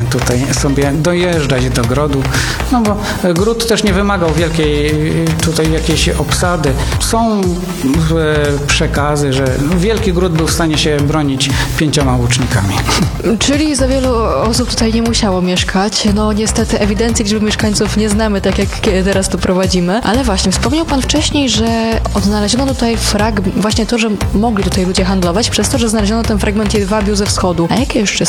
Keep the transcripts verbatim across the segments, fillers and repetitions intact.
tutaj sobie dojeżdżać do grodu, no bo gród też nie wymagał wielkiej tutaj jakiejś obsady. Są przekazy, że wielki gród był w stanie się bronić pięcioma łucznikami. Czyli za wielu osób tutaj nie musiało mieszkać. No niestety ewidencji liczby mieszkańców nie znamy, tak jak teraz to prowadzimy. Ale właśnie, wspomniał pan wcześniej, że odnaleziono tutaj fragment, właśnie to, że mogli tutaj ludzie handlować, przez to, że znaleziono ten fragment jedwabiu ze wschodu. A jakie jeszcze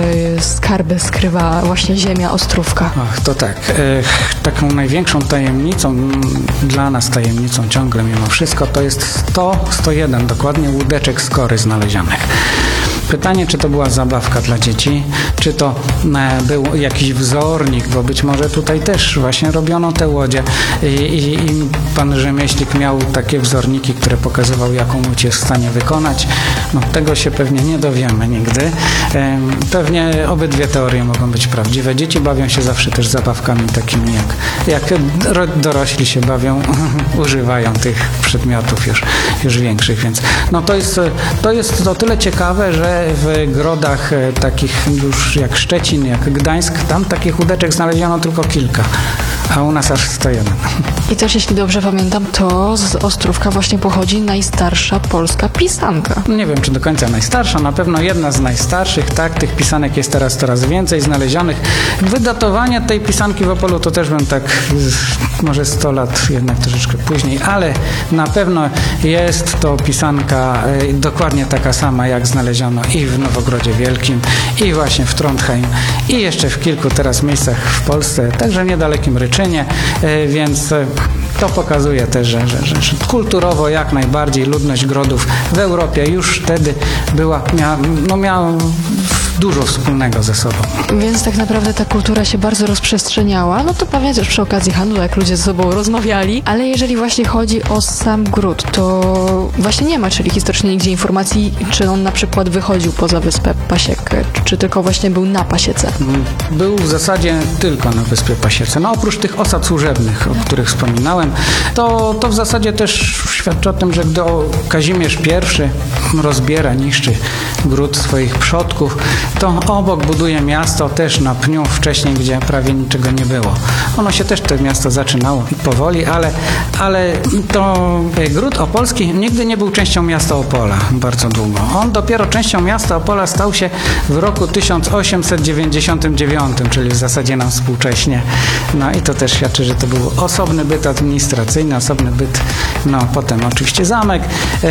skarby skrywa właśnie ziemia Ostrówka? Ach, to tak. Taką największą tajemnicą, dla nas tajemnicą ciągle mimo wszystko, to jest sto, sto jeden dokładnie łódeczek skory znalezionych. Pytanie, czy to była zabawka dla dzieci, czy to e, był jakiś wzornik, bo być może tutaj też właśnie robiono te łodzie i, i, i pan rzemieślnik miał takie wzorniki, które pokazywał, jaką łódź jest w stanie wykonać. No, tego się pewnie nie dowiemy nigdy. E, pewnie obydwie teorie mogą być prawdziwe. Dzieci bawią się zawsze też zabawkami takimi, jak, jak dorośli się bawią, używają tych przedmiotów już, już większych, więc no to jest, to jest o tyle ciekawe, że w grodach takich już jak Szczecin, jak Gdańsk, tam takich łódeczek znaleziono tylko kilka, a u nas aż sto jeden. I też, jeśli dobrze pamiętam, to z Ostrówka właśnie pochodzi najstarsza polska pisanka. Nie wiem, czy do końca najstarsza, na pewno jedna z najstarszych, tak, tych pisanek jest teraz coraz więcej znalezionych. Wydatowanie tej pisanki w Opolu to też bym tak może sto lat jednak troszeczkę później, ale na pewno jest to pisanka y, dokładnie taka sama, jak znaleziono i w Nowogrodzie Wielkim, i właśnie w Trondheim, i jeszcze w kilku teraz miejscach w Polsce, także w niedalekim Ryczynie, y, więc y, to pokazuje też, że, że, że, że kulturowo jak najbardziej ludność grodów w Europie już wtedy była, miała, no miała dużo wspólnego ze sobą. Więc tak naprawdę ta kultura się bardzo rozprzestrzeniała, no to pewnie też przy okazji handlu, jak ludzie ze sobą rozmawiali, ale jeżeli właśnie chodzi o sam gród, to właśnie nie ma, czyli historycznie nigdzie informacji, czy on na przykład wychodził poza wyspę Pasiekę, czy tylko właśnie był na Pasiece. Był w zasadzie tylko na wyspie Pasiece. No oprócz tych osad służebnych, o których wspominałem, to, to w zasadzie też świadczy o tym, że gdy Kazimierz pierwszy rozbiera, niszczy gród swoich przodków, to obok buduje miasto też na pniu wcześniej, gdzie prawie niczego nie było. Ono się też, to miasto zaczynało powoli, ale, ale to gród opolski nigdy nie był częścią miasta Opola bardzo długo. On dopiero częścią miasta Opola stał się w roku tysiąc osiemset dziewięćdziesiątym dziewiątym, czyli w zasadzie nam współcześnie. No i to też świadczy, że to był osobny byt administracyjny, osobny byt, no potem oczywiście zamek,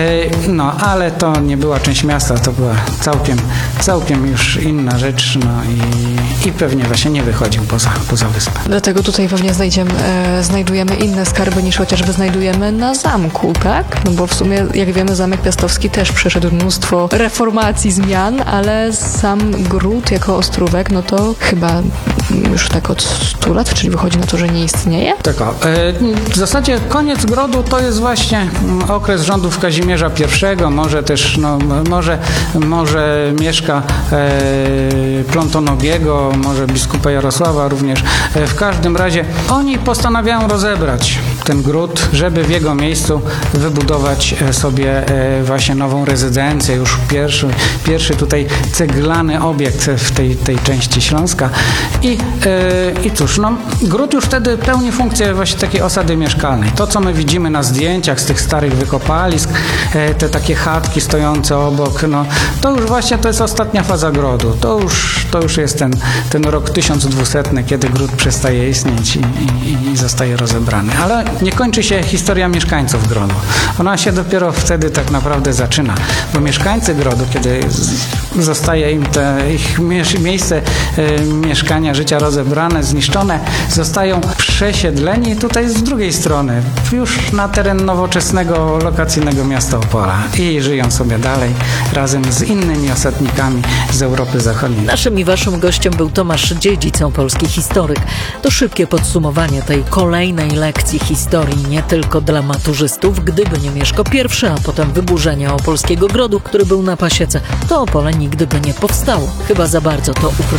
no ale to nie była część miasta, to była całkiem, całkiem już inna rzecz, no i, i pewnie właśnie nie wychodził poza, poza wyspę. Dlatego tutaj pewnie znajdziemy, e, znajdujemy inne skarby niż chociażby znajdujemy na zamku, tak? No bo w sumie, jak wiemy, Zamek Piastowski też przeszedł mnóstwo reformacji, zmian, ale sam gród jako ostrówek, no to chyba już tak od stu lat, czyli wychodzi na to, że nie istnieje? Tak, o, e, w zasadzie koniec grodu to jest właśnie okres rządów Kazimierza pierwszego, może też, no, może, może Mieszka e, Plontonogiego, może biskupa Jarosława również. E, w każdym razie oni postanawiają rozebrać ten gród, żeby w jego miejscu wybudować sobie e, właśnie nową rezydencję, już pierwszy, pierwszy tutaj ceglany obiekt w tej, tej części Śląska. I, e, i cóż, no, gród już wtedy pełni funkcję właśnie takiej osady mieszkalnej. To, co my widzimy na zdjęciach z tych starych wykopalisk, e, te takie chatki stojące obok, no, to już właśnie to jest ostatnia faza grodu. To już, to już jest ten, ten rok tysiąc dwieście, kiedy gród przestaje istnieć i, i, i zostaje rozebrany. Ale nie kończy się historia mieszkańców grodu. Ona się dopiero wtedy tak naprawdę zaczyna, bo mieszkańcy grodu, kiedy zostaje im te ich miejsce e, mieszkania, życia rozebrane, zniszczone, zostają przesiedleni tutaj z drugiej strony, już na teren nowoczesnego, lokacyjnego miasta Opola i żyją sobie dalej razem z innymi osadnikami z Europy Zachodniej. Naszym i waszym gościem był Tomasz Dziedzic, polski historyk. To szybkie podsumowanie tej kolejnej lekcji historii, nie tylko dla maturzystów. Gdyby nie Mieszko pierwszy, a potem wyburzenie opolskiego grodu, który był na Pasiece, to Opole nigdy by nie powstało. Chyba za bardzo to uprościło.